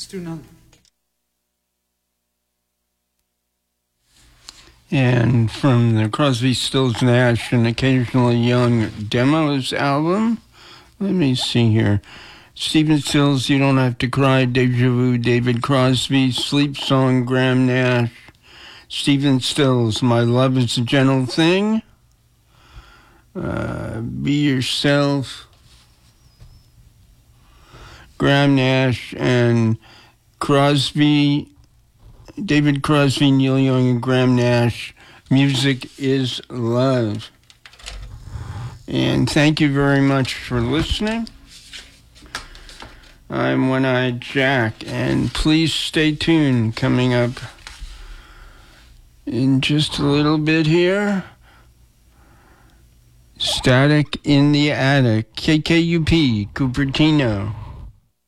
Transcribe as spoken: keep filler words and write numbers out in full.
Let's do another. And from the Crosby, Stills, Nash, and Occasionally Young Demos album, let me see here. Stephen Stills, You Don't Have to Cry, Deja Vu, David Crosby, Sleep Song, Graham Nash. Stephen Stills, My Love is a Gentle Thing. Uh, Be Yourself. Graham Nash and Crosby, David Crosby, Neil Young, and Graham Nash. Music is Love. And thank you very much for listening. I'm One-Eyed Jack, and please stay tuned. Coming up in just a little bit here, Static in the Attic, K K U P, Cupertino.